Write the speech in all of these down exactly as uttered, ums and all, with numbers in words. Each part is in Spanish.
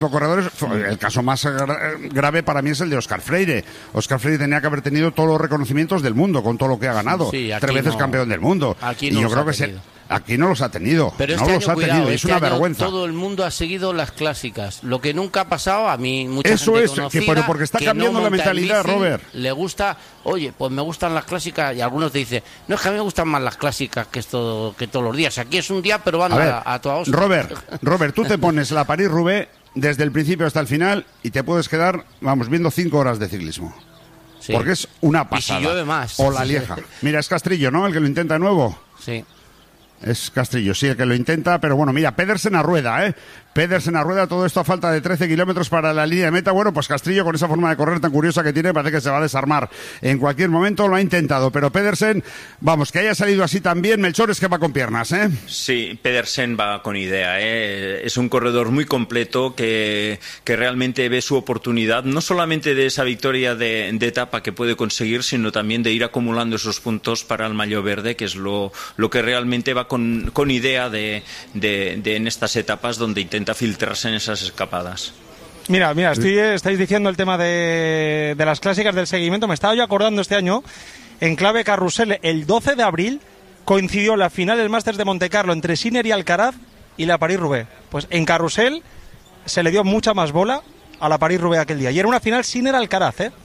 corredores, el caso más grave para mí es el de Óscar Freire. Óscar Freire tenía que haber tenido todos los reconocimientos del mundo con todo lo que ha ganado. Sí, tres veces no, campeón del mundo. Aquí no y yo creo que se, aquí no los ha tenido. Pero no este los año, ha cuidado, tenido. este Es una año vergüenza. Todo el mundo ha seguido las clásicas. Lo que nunca ha pasado, a mí mucha Eso gente es, conocida, que, pero porque está que cambiando no la monta en mentalidad, bici, Robert. Le gusta, oye, pues me gustan las clásicas, y algunos te dicen, no, es que a mí me gustan más las clásicas que esto, que todos los días. Aquí es un día, pero van a, a, ver, a, a toda hostia. Robert, Robert, tú te pones la París-Roubaix desde el principio hasta el final y te puedes quedar, vamos, viendo cinco horas de ciclismo. Sí. Porque es una pasada. Y si llueve más. O la Lieja. Mira, es Castrillo, ¿no? El que lo intenta de nuevo. Sí. Es Castrillo, sí, el que lo intenta, pero bueno, mira, Pedersen a rueda, ¿eh? Pedersen a rueda, todo esto a falta de trece kilómetros para la línea de meta. Bueno, pues Castrillo, con esa forma de correr tan curiosa que tiene, parece que se va a desarmar en cualquier momento. Lo ha intentado, pero Pedersen, vamos, que haya salido así también, Melchor, es que va con piernas, ¿eh? Sí, Pedersen va con idea, ¿eh? Es un corredor muy completo que, que realmente ve su oportunidad, no solamente de esa victoria de, de etapa que puede conseguir, sino también de ir acumulando esos puntos para el maillot verde, que es lo, lo que realmente va con, con idea de, de, de en estas etapas donde intenta filtrarse en esas escapadas. Mira, mira, estoy, estáis diciendo el tema de, de las clásicas del seguimiento. Me estaba yo acordando este año, en clave carrusel, el doce de abril coincidió la final del Masters de Montecarlo entre Sinner y Alcaraz y la París-Roubaix. Pues en carrusel se le dio mucha más bola a la París-Roubaix aquel día. Y era una final Sinner-Alcaraz, ¿eh?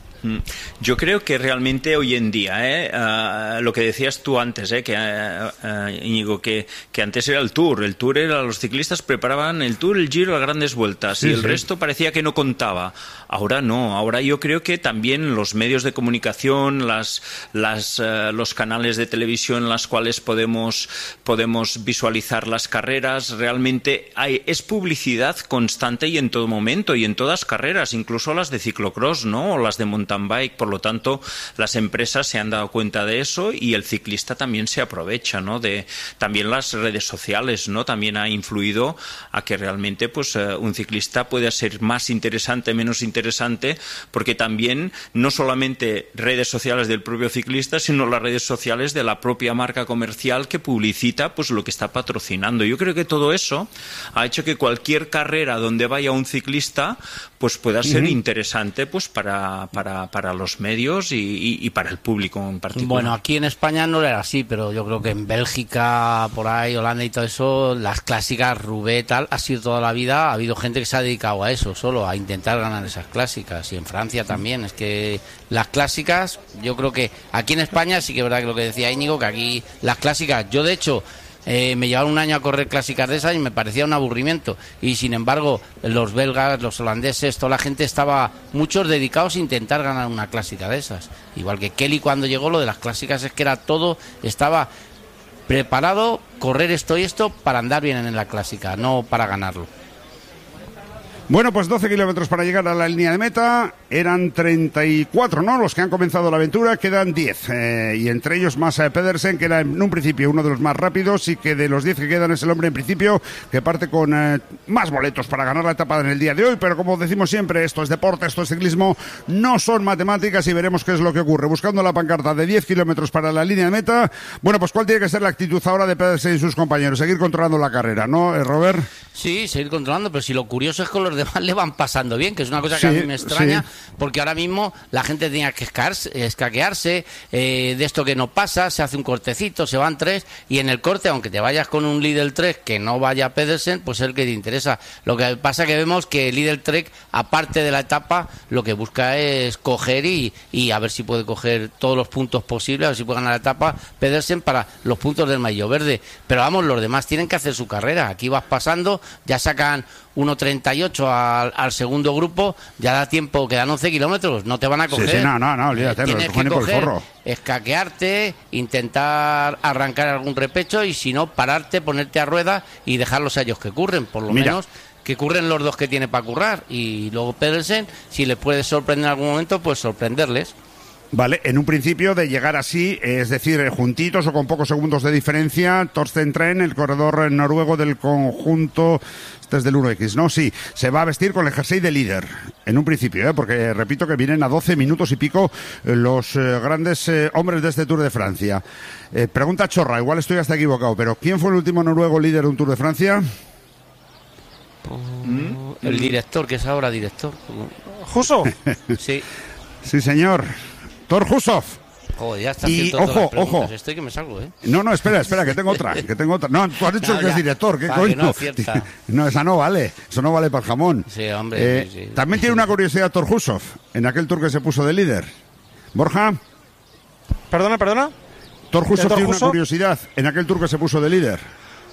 Yo creo que realmente hoy en día, ¿eh? uh, lo que decías tú antes, ¿eh? que, uh, uh, Íñigo, que, que antes era el Tour. El Tour era, los ciclistas preparaban el Tour, el Giro, las grandes vueltas, sí, y el sí. resto parecía que no contaba. Ahora no, ahora yo creo que también los medios de comunicación, las, las, uh, los canales de televisión en los cuales podemos, podemos visualizar las carreras, realmente hay, es publicidad constante y en todo momento, y en todas carreras, incluso las de ciclocross, ¿no? O las de montaña. Bike, por lo tanto, las empresas se han dado cuenta de eso y el ciclista también se aprovecha, ¿no? De también las redes sociales, ¿no? También ha influido a que realmente, pues, uh, un ciclista pueda ser más interesante, menos interesante, porque también no solamente redes sociales del propio ciclista, sino las redes sociales de la propia marca comercial que publicita, pues, lo que está patrocinando. Yo creo que todo eso ha hecho que cualquier carrera donde vaya un ciclista, pues, pueda ser uh-huh. interesante, pues, para para para los medios y, y, y para el público en particular. Bueno, aquí en España no era así, pero yo creo que en Bélgica, por ahí, Holanda y todo eso, las clásicas, Roubaix, tal, ha sido toda la vida, ha habido gente que se ha dedicado a eso, solo a intentar ganar esas clásicas, y en Francia también. Es que las clásicas, yo creo que aquí en España sí que es verdad que lo que decía Íñigo, que aquí las clásicas, yo de hecho Eh, me llevaron un año a correr clásicas de esas y me parecía un aburrimiento, y sin embargo los belgas, los holandeses, toda la gente estaba, muchos dedicados a intentar ganar una clásica de esas, igual que Kelly cuando llegó. Lo de las clásicas es que era todo, estaba preparado, correr esto y esto para andar bien en la clásica, no para ganarlo. Bueno, pues doce kilómetros para llegar a la línea de meta. Eran treinta y cuatro, ¿no? Los que han comenzado la aventura, quedan diez. Eh, y entre ellos más eh, Pedersen, que era en un principio uno de los más rápidos, y que de los diez que quedan es el hombre en principio que parte con eh, más boletos para ganar la etapa en el día de hoy. Pero como decimos siempre, esto es deporte, esto es ciclismo, no son matemáticas, y veremos qué es lo que ocurre. Buscando la pancarta de diez kilómetros para la línea de meta. Bueno, pues ¿cuál tiene que ser la actitud ahora de Pedersen y sus compañeros? Seguir controlando la carrera, ¿no, eh, Robert? Sí, seguir controlando, pero si lo curioso es que los demás le van pasando bien, que es una cosa que sí, a mí me extraña, sí. Porque ahora mismo la gente tenía que escaquearse eh, de esto que no pasa, se hace un cortecito, se van tres, y en el corte, aunque te vayas con un Lidl Trek que no vaya Pedersen, pues es el que te interesa. Lo que pasa que vemos que el Lidl Trek, aparte de la etapa, lo que busca es coger y, y a ver si puede coger todos los puntos posibles, a ver si puede ganar la etapa Pedersen para los puntos del maillot verde. Pero vamos, los demás tienen que hacer su carrera. Aquí vas pasando, ya sacan uno treinta y ocho al, al segundo grupo, ya da tiempo, quedan once kilómetros, no te van a coger. Sí, sí, no, no, no, olvídate, eh, tienes lo que cogen por el coger, forro. escaquearte, intentar arrancar algún repecho, y si no, pararte, ponerte a rueda y dejarlos a ellos que curren, por lo Mira. menos que curren los dos que tiene para currar, y luego Pedersen, si les puede sorprender en algún momento, pues sorprenderles. Vale, en un principio de llegar así, es decir, juntitos o con pocos segundos de diferencia, Torsten Tren, el corredor noruego del conjunto, este es del uno equis, ¿no? Sí, se va a vestir con el jersey de líder, en un principio, ¿eh? Porque repito que vienen a doce minutos y pico eh, los eh, grandes eh, hombres de este Tour de Francia. Eh, pregunta chorra, igual estoy hasta equivocado, pero ¿quién fue el último noruego líder de un Tour de Francia? ¿Mm? El director, que es ahora director. ¿Juso? Sí. Sí, señor. Thor Husov. Joder, ya está Y ojo, ojo. Estoy que me salgo, ¿eh? No, no, espera, espera, que tengo otra, que tengo otra. No, tú has dicho No, que ya. es director, ¿qué Ah, coño? que no acierta. No, esa no vale, eso no vale para el jamón. Sí, hombre. Eh, sí, sí. También tiene una curiosidad Thor Husov, en aquel tour que se puso de líder. Borja, Perdona, perdona. Thor Husov Thor tiene Husov? una curiosidad, en aquel tour que se puso de líder.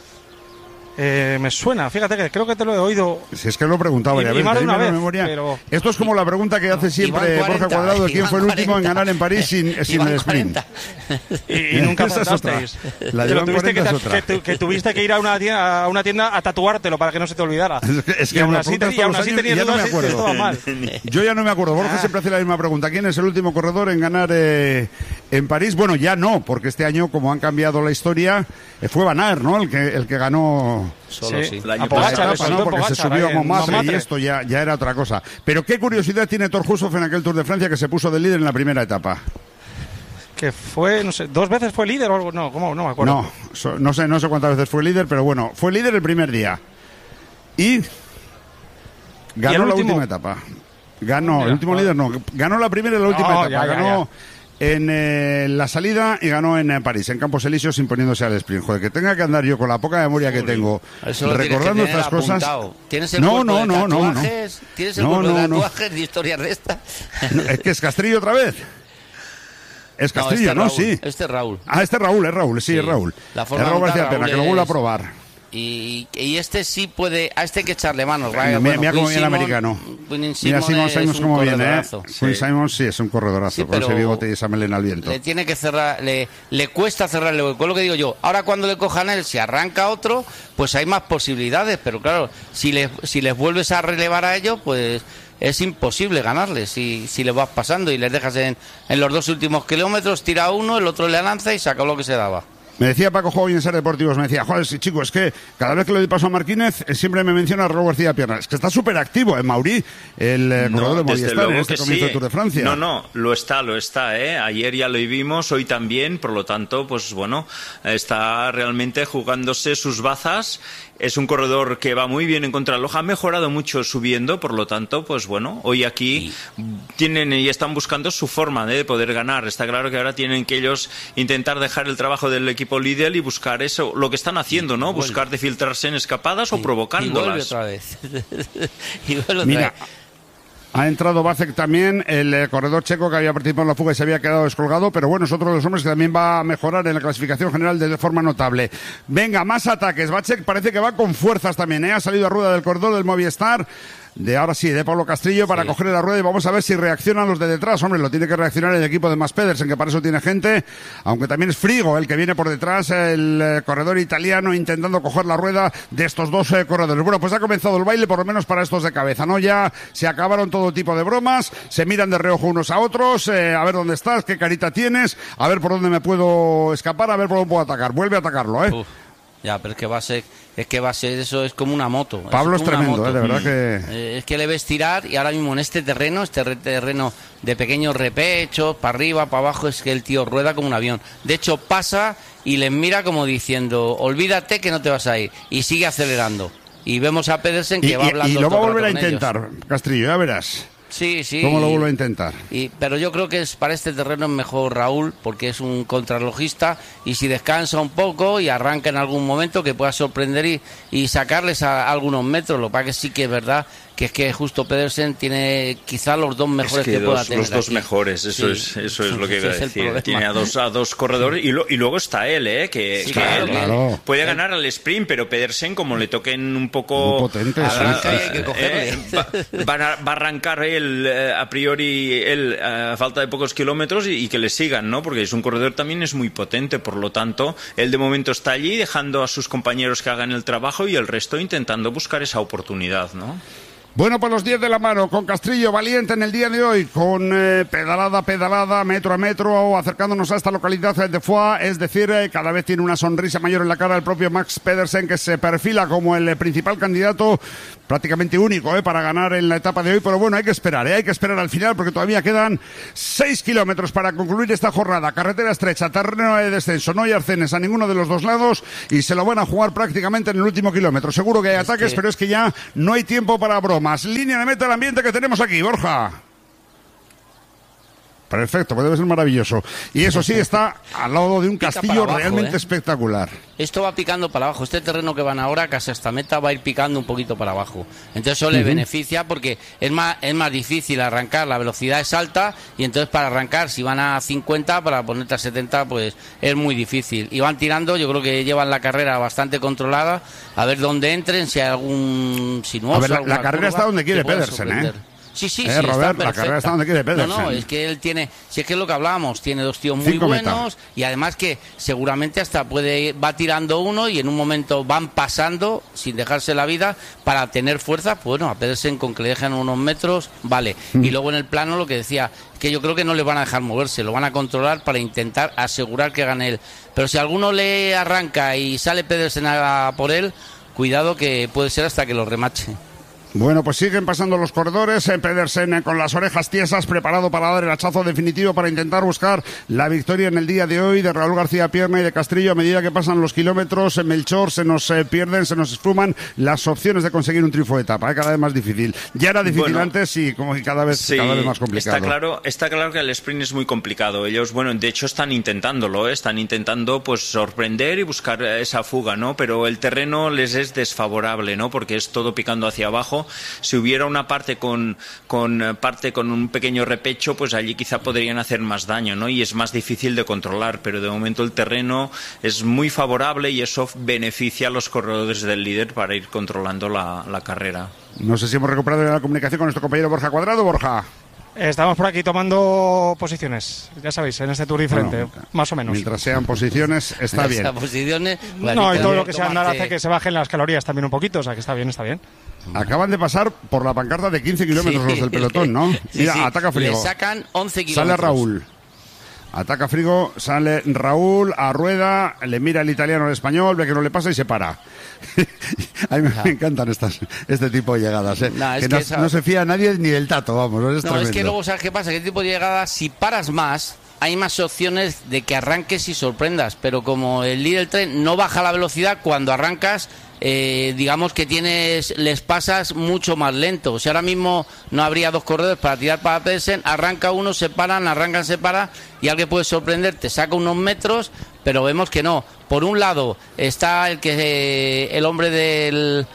Eh, me suena, fíjate que creo que te lo he oído. Si es que lo he preguntado Y- varias y veces, más de dime una la vez, memoria. pero- Esto es como la pregunta que hace siempre Iban Borja cuarenta, Cuadrado, ¿quién iban fue el último en cuarenta. ganar en París sin, sin Iban el sprint? cuarenta. Y, y nunca Esa es otra. acertasteis. La Que lo llevan tuviste que, cuarenta es ta- otra. que tu- que tuviste que ir a una tienda, a una tienda a tatuártelo para que no se te olvidara. Es que, es que y aún me así, preguntas te- y aún todos así los años y tenías ya no me dudas y acuerdo. estaba mal. Yo ya no me acuerdo. Borja Ah. siempre hace la misma pregunta. ¿Quién es el último corredor en ganar eh, en París? Bueno, ya no, porque este año, como han cambiado la historia, eh, fue Van Aert, ¿no? El que, el que ganó Solo sí. El año A Pogačar, pasado. eso, etapa, ¿no? fue Porque se Pogačar, subió ahí a en Montmartre y Montmartre. esto ya, ya era otra cosa. Pero ¿qué curiosidad tiene Thor Husov en aquel Tour de Francia que se puso de líder en la primera etapa? Que fue, no sé, dos veces fue líder o algo. No, ¿cómo? No me acuerdo. No, so- no sé, no sé cuántas veces fue líder, pero bueno, fue líder el primer día. Y ganó ¿Y el la último? última etapa. Ganó, Mira, el último ah. líder no, ganó la primera y la última No, etapa. ya, ya, ganó en eh, la salida y ganó en eh, París, en Campos Elíseos, imponiéndose al sprint. Joder, que tenga que andar yo con la poca memoria que tengo Eso lo tienes que recordando tener estas cosas. apuntado. ¿Tienes el No, cuerpo no, de no, no, no. tatuajes? ¿Tienes el No, cuerpo de no, no. tatuajes de historias de esta? No, es que es Castrillo otra vez. Es Castrillo, ¿no? este Raúl, Sí. Este es Raúl. Ah, este es Raúl, es Raúl, sí, Sí. es Raúl. La Es forma de Raúl montar García Pena, Raúl que lo vuelva a es- probar. Y, y este sí puede, a este hay que echarle manos. Mira, Vaya, mira, bueno, mira cómo Quinn viene el Simon- americano. Quinn Mira Simon Simon es Simons un cómo viene, ¿eh? corredorazo. Quinn Simons sí es un corredorazo, Sí, con ese pero bigote y esa melena al viento. Le tiene que cerrar, le, le cuesta cerrarle hueco. Es lo que digo yo. Ahora cuando le cojan a él, si arranca otro, pues hay más posibilidades. Pero claro, si les, si les vuelves a relevar a ellos, pues es imposible ganarles. Si, si les vas pasando y les dejas en, en los dos últimos kilómetros, tira uno, el otro le lanza y saca lo que se daba. Me decía Paco Juego en Ser Deportivos, me decía, joder, sí, chico, es que cada vez que le doy paso a Marquínez, eh, siempre me menciona a Raúl García Pierna. Es que está súper activo en Mauri, el eh, corredor de desde Movistar, luego en este que comienzo sí. del Tour de Francia. No, no, lo está, lo está, ¿eh? Ayer ya lo vimos, hoy también, por lo tanto, pues bueno, está realmente jugándose sus bazas. Es un corredor que va muy bien en contrarreloj, ha mejorado mucho subiendo, por lo tanto, pues bueno, hoy aquí tienen y están buscando su forma de poder ganar. Está claro que ahora tienen que ellos intentar dejar el trabajo del equipo líder y buscar eso, lo que están haciendo, ¿no? Buscar de filtrarse en escapadas o Y vuelve provocándolas. otra vez. y vuelve otra Mira, vez. ha entrado Vacek también, el eh, corredor checo que había participado en la fuga y se había quedado descolgado, pero bueno, es otro de los hombres que también va a mejorar en la clasificación general de forma notable. Venga, más ataques. Vacek parece que va con fuerzas también, ¿eh? Ha salido a rueda del corredor del Movistar. De ahora sí, de Pablo Castrillo para Sí. coger la rueda y vamos a ver si reaccionan los de detrás. Hombre, lo tiene que reaccionar el equipo de Mas Pedersen, que para eso tiene gente, aunque también es Frigo el que viene por detrás, el eh, corredor italiano intentando coger la rueda de estos dos eh, corredores. Bueno, pues ha comenzado el baile, por lo menos para estos de cabeza, ¿no? Ya se acabaron todo tipo de bromas, se miran de reojo unos a otros, eh, a ver dónde estás, qué carita tienes, a ver por dónde me puedo escapar, a ver por dónde puedo atacar. Vuelve a atacarlo, ¿eh? Uf, ya, pero es que va a ser, es que va a ser eso, es como una moto. Pablo es como una tremendo, moto. ¿eh? De verdad que... Eh, es que le ves tirar y ahora mismo en este terreno, este re- terreno de pequeños repechos, para arriba, para abajo, es que el tío rueda como un avión. De hecho, pasa y les mira como diciendo, olvídate que no te vas a ir. Y sigue acelerando. Y vemos a Pedersen que Y, va y- hablando y lo va a todo el volver a rato con ellos. intentar, Castrillo, ya verás. Sí, sí. ¿Cómo lo y- vuelvo a intentar? y, pero yo creo que es para este terreno es mejor Raúl, porque es un contrarrelojista y si descansa un poco y arranca en algún momento que pueda sorprender y, y sacarles a, a algunos metros. Lo que pasa que sí que es verdad que es que justo Pedersen tiene quizá los dos mejores Es que que, pueda dos- tener los dos aquí. mejores, eso Sí. es eso es lo que Ese iba a es el decir. problema. Tiene a dos a dos corredores y, lo- y luego está él, ¿eh? Que, Sí, que claro, él claro. puede ganar al sprint, pero Pedersen como le toquen un poco Muy potente, sí. Arranca y hay que cogerle. eh, va, va a, va a arrancar él eh, a priori él a falta de pocos kilómetros y, y que le sigan, ¿no? Porque es un corredor también es muy potente, por lo tanto él de momento está allí dejando a sus compañeros que hagan el trabajo y el resto intentando buscar esa oportunidad, ¿no? Bueno, pues los diez de la mano, con Castrillo valiente en el día de hoy, con eh, pedalada, pedalada, metro a metro, acercándonos a esta localidad de Foix, es decir, eh, cada vez tiene una sonrisa mayor en la cara el propio Max Pedersen, que se perfila como el eh, principal candidato, prácticamente único, eh, para ganar en la etapa de hoy, pero bueno, hay que esperar, eh, hay que esperar al final, porque todavía quedan seis kilómetros para concluir esta jornada, carretera estrecha, terreno de descenso, no hay arcenes a ninguno de los dos lados, y se lo van a jugar prácticamente en el último kilómetro. Seguro que hay es ataques, que... pero es que ya no hay tiempo para bromas. Línea de meta el ambiente que tenemos aquí, Borja. Perfecto, pues debe ser maravilloso. Y eso sí, está al lado de un Pica castillo abajo, realmente ¿eh? espectacular. Esto va picando para abajo. Este terreno que van ahora, casi hasta meta, va a ir picando un poquito para abajo. Entonces eso le uh-huh. beneficia porque es más, es más difícil arrancar. La velocidad es alta y entonces para arrancar, si van a cincuenta, para ponerte a setenta, pues es muy difícil. Y van tirando, yo creo que llevan la carrera bastante controlada. A ver dónde entren, si hay algún sinuoso. A ver, la, la carrera está donde quiere Pedersen, ¿eh? Sí, sí, eh, sí, Robert, está la carrera está donde quiere Pedersen. No, no, es que él tiene, si es que es lo que hablábamos, tiene dos tíos muy Cinco buenos meta. Y además que seguramente hasta puede va tirando uno y en un momento van pasando sin dejarse la vida para tener fuerza. Pues bueno, a Pedersen con que le dejen unos metros, vale. Mm. Y luego en el plano lo que decía, que yo creo que no le van a dejar moverse, lo van a controlar para intentar asegurar que gane él. Pero si alguno le arranca y sale Pedersen a por él, cuidado que puede ser hasta que lo remache. Bueno, pues siguen pasando los corredores, eh, Pedersen eh, con las orejas tiesas, preparado para dar el hachazo definitivo para intentar buscar la victoria en el día de hoy de Raúl García Pierna y de Castrillo. A medida que pasan los kilómetros, en Melchor se nos eh, pierden, se nos esfuman las opciones de conseguir un triunfo de etapa, eh, cada vez más difícil. Ya era difícil bueno, antes y como que cada vez, sí, cada vez más complicado. Está claro, está claro que el sprint es muy complicado. Ellos, bueno, de hecho están intentándolo, ¿eh? están intentando pues sorprender y buscar esa fuga, ¿no? Pero el terreno les es desfavorable, ¿no? Porque es todo picando hacia abajo. Si hubiera una parte con, con parte con un pequeño repecho, pues allí quizá podrían hacer más daño, ¿no? Y es más difícil de controlar, pero de momento el terreno es muy favorable y eso beneficia a los corredores del líder para ir controlando la, la carrera. No sé si hemos recuperado la comunicación con nuestro compañero Borja Cuadrado. Borja. Estamos por aquí tomando posiciones, ya sabéis, en este tour diferente, bueno, más o menos. Mientras sean posiciones, está bien. Posiciones, no, y todo lo que sea andar hace que se bajen las calorías también un poquito, o sea que está bien, está bien. Acaban de pasar por la pancarta de quince kilómetros sí. los del pelotón, ¿no? Sí, Mira, sí. ataca Frigo. Le sacan once kilómetros. Sale Raúl. Ataca Frigo, sale Raúl a rueda, le mira el italiano al español, ve que no le pasa y se para. A mí me, me encantan estas, este tipo de llegadas, ¿eh? No, es que que no, esa... no se fía a nadie ni del tato, vamos. Es no, tremendo. Es que luego, ¿sabes qué pasa? Que este tipo de llegadas, si paras más, hay más opciones de que arranques y sorprendas. Pero como el líder tren no baja la velocidad, cuando arrancas, eh, digamos que tienes les pasas mucho más lento. O sea, ahora mismo no habría dos corredores para tirar para Pedersen, arranca uno, se paran, arrancan, se para, y alguien puede sorprender, te saca unos metros, pero vemos que no. Por un lado está el que eh, el hombre del,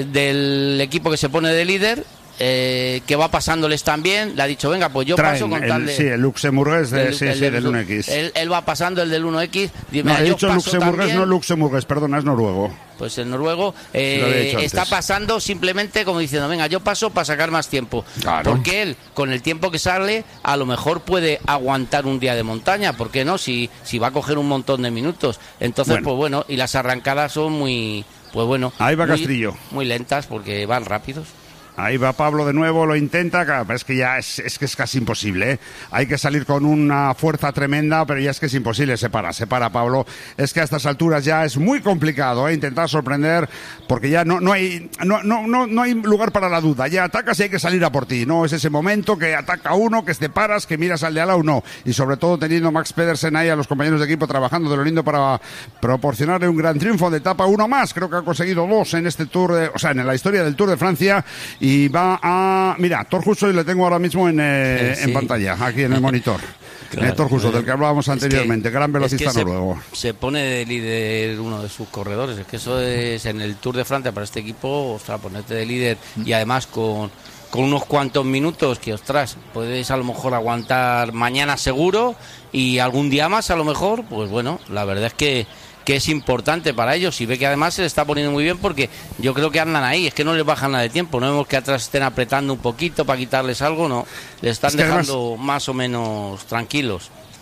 del equipo que se pone de líder, Eh, que va pasándoles también, le ha dicho, venga, pues yo Traen paso con el, tal de... Sí, el luxemburgués de, el, sí, el, sí, el, del uno equis. Él, él va pasando, el del uno equis. Dice, no, mira, he yo dicho paso luxemburgués, también. no luxemburgués, perdona, es noruego. Pues el noruego eh, está pasando simplemente como diciendo, venga, yo paso para sacar más tiempo. Claro. Porque él, con el tiempo que sale, a lo mejor puede aguantar un día de montaña. ¿Por qué no? Si, si va a coger un montón de minutos. Entonces, bueno. pues bueno, y las arrancadas son muy... Pues bueno, ahí va muy, Castrillo. Muy lentas porque van rápidos. Ahí va Pablo de nuevo, lo intenta, claro, pero es que ya es, es que es casi imposible, ¿eh? Hay que salir con una fuerza tremenda, pero ya es que es imposible, se para, se para Pablo. Es que a estas alturas ya es muy complicado, ¿eh? Intentar sorprender, porque ya no, no hay no, no, no, no hay lugar para la duda. Ya atacas y hay que salir a por ti, no es ese momento que ataca uno, que te paras, que miras al de al lado, no. Y sobre todo teniendo Max Pedersen ahí a los compañeros de equipo trabajando de lo lindo para proporcionarle un gran triunfo de etapa, uno más. Creo que ha conseguido dos en este Tour, de, o sea, en la historia del Tour de Francia. Y va a... Mira, Thor Hussoy le tengo ahora mismo en, eh, sí. en pantalla, aquí en el monitor. Claro, eh, Thor Hussoy, del que hablábamos anteriormente, es que, gran velocista es que noruego. Se, se pone de líder uno de sus corredores. Es que eso es en el Tour de Francia para este equipo, o sea, ponerte de líder y además con, con unos cuantos minutos que, ostras, puedes a lo mejor aguantar mañana seguro y algún día más a lo mejor, pues bueno, la verdad es que que es importante para ellos y ve que además se le está poniendo muy bien porque yo creo que andan ahí, es que no les bajan nada de tiempo, no vemos que atrás estén apretando un poquito para quitarles algo, no, les están es que dejando además, más o menos tranquilos.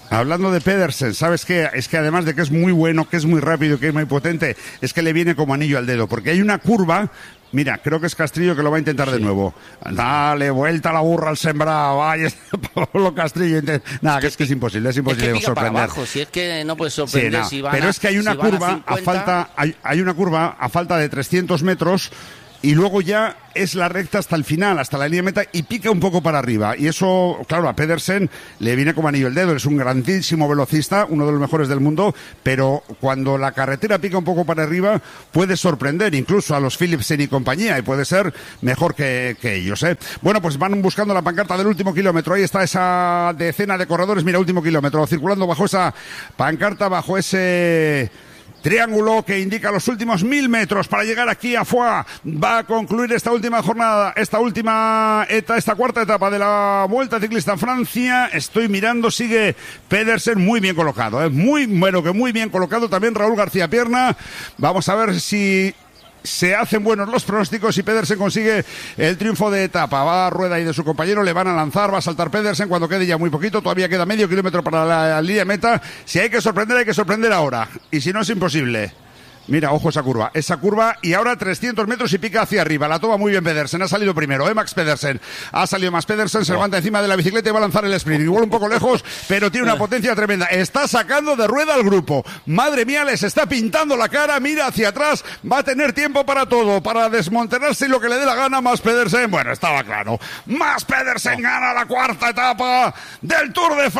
Hablando de Pedersen, ¿sabes qué? Es que además de que es muy bueno, que es muy rápido, que es muy potente, es que le viene como anillo al dedo, porque hay una curva. Mira, creo que es Castrillo que lo va a intentar sí. de nuevo. Dale, vuelta la burra al sembrado. Vaya, Pablo Castrillo. Nada, que es que es imposible, es imposible es que pica sorprender. Para abajo, si es que no puedes sorprender. Sí, no, si van pero a, es que hay una si curva a, a falta, hay, hay una curva a falta de trescientos metros. Y luego ya es la recta hasta el final, hasta la línea de meta, y pica un poco para arriba. Y eso, claro, a Pedersen le viene como anillo al dedo. Es un grandísimo velocista, uno de los mejores del mundo, pero cuando la carretera pica un poco para arriba, puede sorprender incluso a los Philipsen y compañía, y puede ser mejor que, que ellos, ¿eh? Bueno, pues van buscando la pancarta del último kilómetro. Ahí está esa decena de corredores. Mira, último kilómetro, circulando bajo esa pancarta, bajo ese triángulo que indica los últimos mil metros para llegar aquí a Foix. Va a concluir esta última jornada, esta última etapa, esta cuarta etapa de la Vuelta Ciclista a Francia. Estoy mirando, sigue Pedersen muy bien colocado, ¿eh? muy bueno, que muy bien colocado también Raúl García Pierna. Vamos a ver si se hacen buenos los pronósticos y Pedersen consigue el triunfo de etapa. Va a Rueda y de su compañero, le van a lanzar, va a saltar Pedersen cuando quede ya muy poquito, todavía queda medio kilómetro para la, la línea de meta. Si hay que sorprender, hay que sorprender ahora, y si no es imposible. Mira, ojo esa curva, esa curva, y ahora trescientos metros y pica hacia arriba. La toma muy bien Pedersen, ha salido primero, ¿eh? Max Pedersen. Ha salido Max Pedersen, se levanta encima de la bicicleta y va a lanzar el sprint. Igual un poco lejos, pero tiene una potencia tremenda. Está sacando de Rueda al grupo. Madre mía, les está pintando la cara, mira hacia atrás, va a tener tiempo para todo, para desmontarse y lo que le dé la gana. Max Pedersen, bueno, estaba claro. Max Pedersen gana la cuarta etapa del Tour de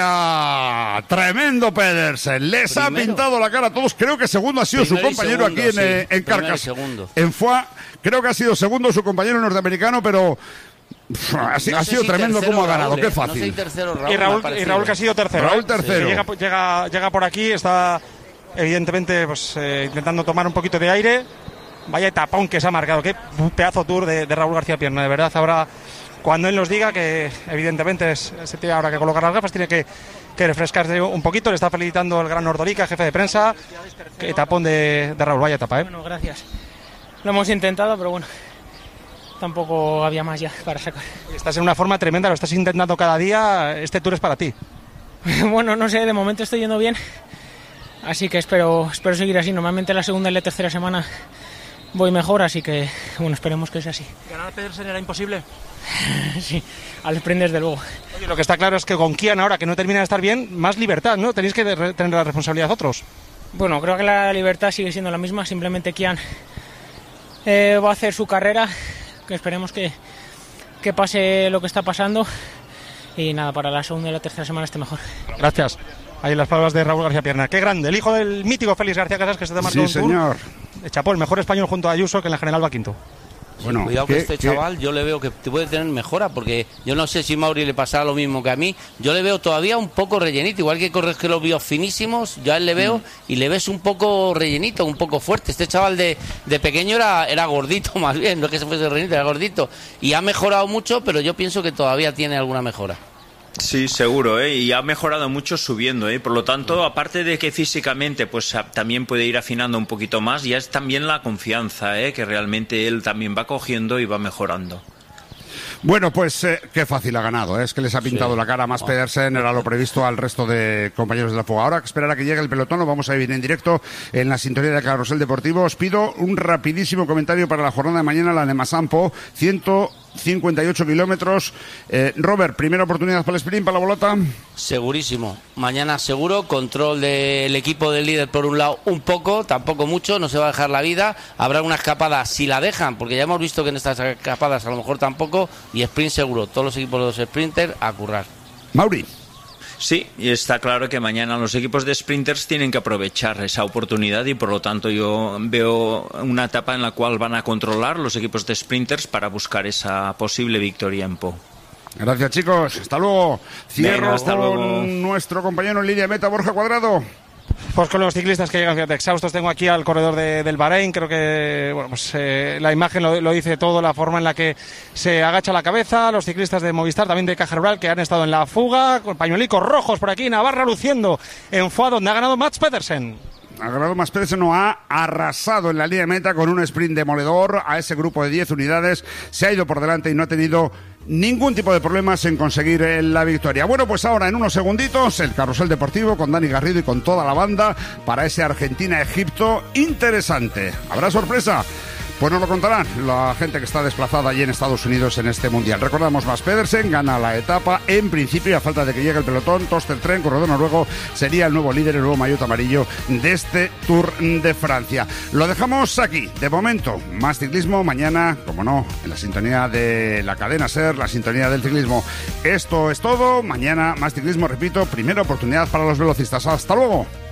Francia. Tremendo Pedersen, les primero. Ha pintado la cara a todos. Creo que segundo ha sido su compañero segundo, aquí en, sí. en Carcas, en Foix, creo que ha sido segundo su compañero norteamericano, pero pff, ha, no ha sido si tremendo cómo ha ganado, Raúl, qué fácil. No sé tercero, Raúl, y, Raúl, y Raúl que ha sido tercero. Raúl tercero. Sí. Llega, llega, llega por aquí, está evidentemente pues eh, intentando tomar un poquito de aire. Vaya etapón que se ha marcado, qué pedazo tour de, de Raúl García Pierna, de verdad. Ahora, cuando él nos diga que evidentemente es, se tiene ahora que colocar las gafas, tiene que que refrescarse un poquito. Le está felicitando el gran Ordorica, jefe de prensa. Etapón de, de Raúl, vaya etapa, ¿eh? Bueno, gracias. Lo hemos intentado, pero bueno, tampoco había más ya para sacar. Estás en una forma tremenda, lo estás intentando cada día. Este Tour es para ti. Bueno, no sé, de momento estoy yendo bien, así que espero, espero seguir así. Normalmente la segunda y la tercera semana voy mejor, así que bueno, esperemos que sea así. ¿Ganar a Pedersen era imposible? Sí, al sprint desde luego. Oye, lo que está claro es que con Kian ahora que no termina de estar bien, más libertad, ¿no? Tenéis que de- tener la responsabilidad otros. Bueno, creo que la libertad sigue siendo la misma, simplemente Kian eh, va a hacer su carrera, que esperemos que, que pase lo que está pasando y nada, para la segunda y la tercera semana esté mejor. Gracias. Ahí las palabras de Raúl García Pierna. Qué grande, el hijo del mítico Félix García Casas, que se te marcó sí, un tour. señor. Chapó, el mejor español junto a Ayuso, que en la general va quinto. Bueno, cuidado ¿qué, que este qué? chaval yo le veo que puede tener mejora, porque yo no sé si Mauri le pasará lo mismo que a mí. Yo le veo todavía un poco rellenito, igual que corres que los vio finísimos, yo a él le veo mm. y le ves un poco rellenito, un poco fuerte. Este chaval de, de pequeño era, era gordito más bien, no es que se fuese rellenito, era gordito. Y ha mejorado mucho, pero yo pienso que todavía tiene alguna mejora. Sí, seguro, ¿eh? Y ha mejorado mucho subiendo, ¿eh? Por lo tanto, aparte de que físicamente pues también puede ir afinando un poquito más, ya es también la confianza, ¿eh? Que realmente él también va cogiendo y va mejorando. Bueno, pues eh, qué fácil ha ganado, ¿eh? Es que les ha pintado sí. la cara más Pedersen, era lo previsto al resto de compañeros de la fuga. Ahora que esperar a que llegue el pelotón, lo vamos a vivir en directo en la sintonía de Carrusel Deportivo. Os pido un rapidísimo comentario para la jornada de mañana, la de Masampo, ciento cincuenta y ocho kilómetros. Eh, Robert, primera oportunidad para el sprint, para la bolota. Segurísimo. Mañana seguro, control del equipo del líder por un lado un poco, tampoco mucho, no se va a dejar la vida. Habrá una escapada si la dejan, porque ya hemos visto que en estas escapadas a lo mejor tampoco, y sprint seguro. Todos los equipos de los sprinters a currar. Mauri. Sí, y está claro que mañana los equipos de sprinters tienen que aprovechar esa oportunidad y por lo tanto yo veo una etapa en la cual van a controlar los equipos de sprinters para buscar esa posible victoria en Po. Gracias, chicos. Hasta luego. Cierro Venga, hasta con luego. nuestro compañero en línea de meta, Borja Cuadrado. Pues con los ciclistas que llegan, fíjate, exhaustos. Tengo aquí al corredor de, del Bahrein. Creo que bueno, pues, eh, la imagen lo, lo dice todo, la forma en la que se agacha la cabeza. Los ciclistas de Movistar, también de Caja Rural, que han estado en la fuga, con pañuelicos rojos por aquí. Navarra luciendo en Foix, donde ha ganado Max Pedersen. Grado Mas Pedersen no ha arrasado en la línea de meta con un sprint demoledor a ese grupo de diez unidades, se ha ido por delante y no ha tenido ningún tipo de problemas en conseguir la victoria. Bueno, pues ahora en unos segunditos el carrusel deportivo con Dani Garrido y con toda la banda para ese Argentina-Egipto interesante. ¿Habrá sorpresa? Pues nos lo contarán la gente que está desplazada allí en Estados Unidos en este Mundial. Recordamos, Mas Pedersen gana la etapa. En principio, a falta de que llegue el pelotón, Torsten Tren, corredor noruego, sería el nuevo líder, el nuevo maillot amarillo de este Tour de Francia. Lo dejamos aquí. De momento, más ciclismo. Mañana, como no, en la sintonía de la cadena SER, la sintonía del ciclismo. Esto es todo. Mañana, más ciclismo, repito, primera oportunidad para los velocistas. Hasta luego.